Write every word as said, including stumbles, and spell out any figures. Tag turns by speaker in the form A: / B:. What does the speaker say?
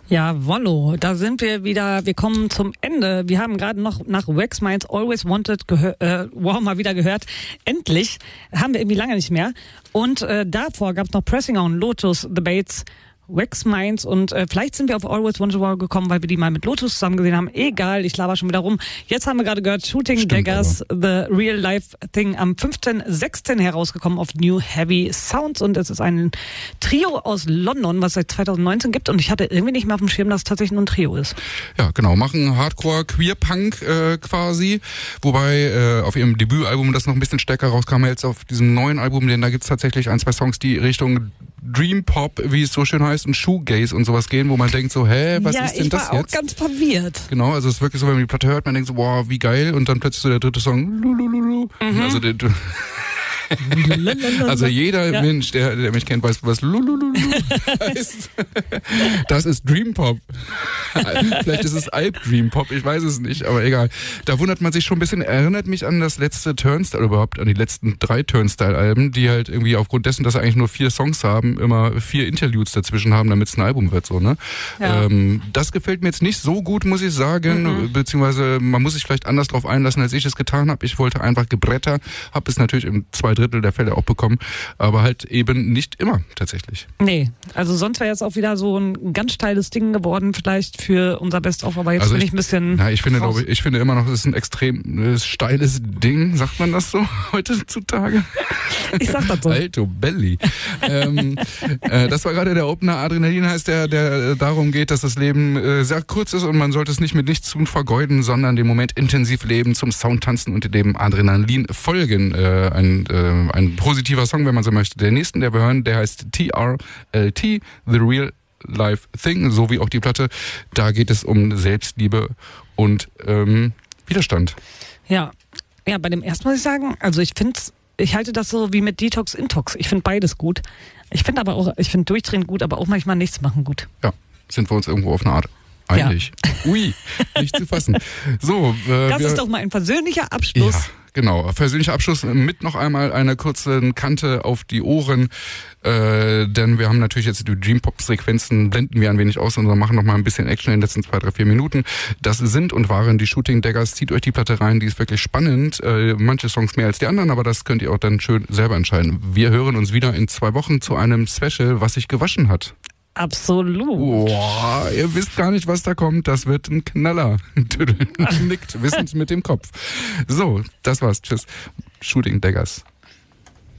A: Ja, Wollo, da sind wir wieder, wir kommen zum Ende. Wir haben gerade noch nach Wax Minds Always Wanted gehör, äh, wow, mal wieder gehört. Endlich, haben wir irgendwie lange nicht mehr. Und äh, davor gab es noch Pressing On, Lotus, The Bates, Wax Minds und äh, vielleicht sind wir auf Always Wanted Wow gekommen, weil wir die mal mit Lotus zusammen gesehen haben. Egal, ich laber schon wieder rum. Jetzt haben wir gerade gehört, Shooting
B: Stimmt,
A: Daggers, The Real Life Thing, am fünften sechsten herausgekommen auf New Heavy Sounds und es ist ein Trio aus London, was es seit zwanzig neunzehn gibt und ich hatte irgendwie nicht mehr auf dem Schirm, dass es tatsächlich nur ein Trio ist.
B: Ja, genau, machen Hardcore Queer-Punk äh, quasi, wobei äh, auf ihrem Debütalbum das noch ein bisschen stärker rauskam als auf diesem neuen Album, denn da gibt's tatsächlich ein, zwei Songs, die Richtung Dream Pop, wie es so schön heißt, und Shoegaze und sowas gehen, wo man denkt so, hä, was
A: ja,
B: ist denn das jetzt?
A: Ja, ich war auch ganz verwirrt.
B: Genau, also es ist wirklich so, wenn man die Platte hört, man denkt so, wow, wie geil, und dann plötzlich so der dritte Song, lulululu. Mhm. Also der, also jeder ja. Mensch, der, der mich kennt, weiß, was lulululu heißt. Das ist Dream Pop. Vielleicht ist es Alp Dream Pop, ich weiß es nicht, aber egal. Da wundert man sich schon ein bisschen, erinnert mich an das letzte Turnstile, oder überhaupt an die letzten drei Turnstile-Alben, die halt irgendwie aufgrund dessen, dass sie eigentlich nur vier Songs haben, immer vier Interludes dazwischen haben, damit es ein Album wird, so, ne? Ja. Ähm, das gefällt mir jetzt nicht so gut, muss ich sagen, mhm. beziehungsweise man muss sich vielleicht anders drauf einlassen, als ich es getan habe. Ich wollte einfach Gebretter, habe es natürlich im zwei Drittel der Fälle auch bekommen, aber halt eben nicht immer tatsächlich.
A: Nee, also sonst wäre jetzt auch wieder so ein ganz steiles Ding geworden, vielleicht für unser Best-of, aber jetzt also bin ich, ich ein bisschen...
B: Ja, ich finde, glaube ich, ich finde immer noch, es ist ein extrem äh, steiles Ding, sagt man das so heutzutage?
A: Ich sag das so.
B: Alto Belly. ähm, äh, das war gerade der Opener. Adrenalin heißt der, der äh, darum geht, dass das Leben äh, sehr kurz ist und man sollte es nicht mit nichts tun vergeuden, sondern den Moment intensiv leben, zum Sound tanzen und dem Adrenalin folgen. Äh, ein, äh, ein positiver Song, wenn man so möchte. Der nächsten, der wir hören, der heißt T R L T, The Real Life Thing, so wie auch die Platte. Da geht es um Selbstliebe und ähm, Widerstand.
A: Ja, ja, bei dem ersten muss ich sagen, also ich finde ich halte das so wie mit Detox, Intox. Ich finde beides gut. Ich finde aber auch, ich finde Durchdrehen gut, aber auch manchmal nichts machen gut.
B: Ja, sind wir uns irgendwo auf eine Art einig. Ja. Ui, nicht zu fassen. So, äh,
A: das
B: wir,
A: ist doch mal ein persönlicher Abschluss.
B: Ja. Genau, persönlicher Abschluss mit noch einmal einer kurzen Kante auf die Ohren, äh, denn wir haben natürlich jetzt die Dream-Pop-Sequenzen, blenden wir ein wenig aus und machen noch mal ein bisschen Action in den letzten zwei, drei, vier Minuten. Das sind und waren die Shooting Daggers. Zieht euch die Platte rein, die ist wirklich spannend. Äh, manche Songs mehr als die anderen, aber das könnt ihr auch dann schön selber entscheiden. Wir hören uns wieder in zwei Wochen zu einem Special, was sich gewaschen hat.
A: Absolut.
B: Boah, ihr wisst gar nicht, was da kommt. Das wird ein Knaller. Nickt wissend mit dem Kopf. So, das war's. Tschüss. Shooting Daggers.